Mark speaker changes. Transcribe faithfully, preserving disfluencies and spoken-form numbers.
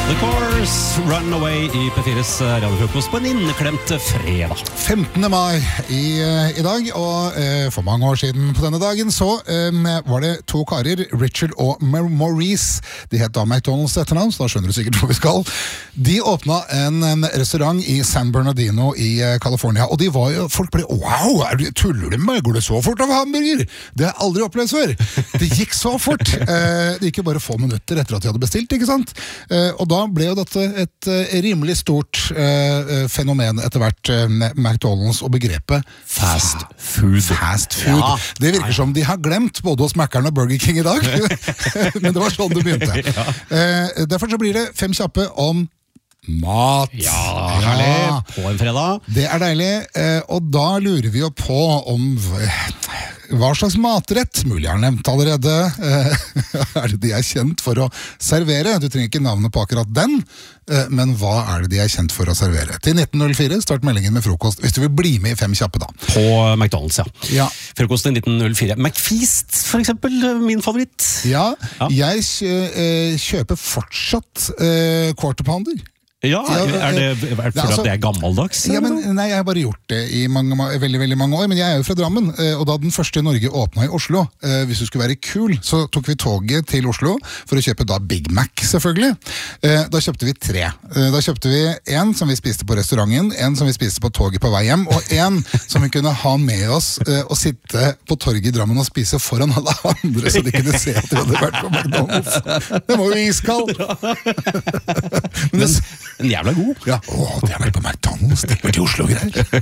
Speaker 1: The Course, Runaway i P fires radiofrokost på en inneklemt fredag.
Speaker 2: femtende mai i, i dag, og eh, for mange år siden på denne dagen så eh, var det to karer, Richard og Maurice. De het da McDonald's etternavn, så da skjønner du sikkert hvor vi skal. De åpna en, en restaurant i San Bernardino i eh, California, og de var jo, folk ble, wow, er du, tuller du med, går det så fort av hamburger? Det har jeg aldri opplevd før. Det gikk så fort. Eh, det gikk jo bare få minutter etter at de hadde bestilt, ikke sant? Eh, og da ble jo dette et uh, rimelig stort uh, fenomen etter hvert uh, McDonald's og begrepet
Speaker 1: Fast food.
Speaker 2: Fast food.
Speaker 1: Ja.
Speaker 2: Det virker som de har glemt både hos Mac'eren og Burger King i dag, men det var sånn det begynte. Ja. Uh, derfor så blir det fem kjappe om mat.
Speaker 1: Ja, herlig. Ja. På en fredag.
Speaker 2: Det er deilig, uh, og da lurer vi jo på om hva slags matrett, mulig jeg har nevnt allerede, er det de er kjent for å servere? Du trenger ikke navnet på akkurat den, men hva er det de er kjent for å servere? Til nitten null fire, start meldingen med frokost, hvis du vil bli med i fem kjappe da.
Speaker 1: På McDonald's, ja.
Speaker 2: Ja.
Speaker 1: Frokost i nitten null fire. McFeast, for eksempel, min favoritt.
Speaker 2: Ja,
Speaker 1: ja.
Speaker 2: jeg kjøper fortsatt uh, quarter pounder.
Speaker 1: Ja, er det, er det fordi altså, at det er gammeldags?
Speaker 2: Ja, men, nei, jeg har bare gjort det i mange, veldig, veldig mange år, men jeg er jo fra Drammen, og da den første i Norge åpnet i Oslo, hvis du skulle være kul, så tok vi toget til Oslo for å kjøpe da Big Mac, selvfølgelig. Da kjøpte vi tre. Da kjøpte vi en som vi spiste på restauranten, en som vi spiste på toget på vei hjem, og en som vi kunne ha med oss og sitte på torget i Drammen og spise foran alle andre, så de kunne se at de hadde vært på McDonald's. Det var jo iskald!
Speaker 1: Men, men en jævla god.
Speaker 2: Ja, åh, det har vært på McDonald's, det har vært i Oslo-greier.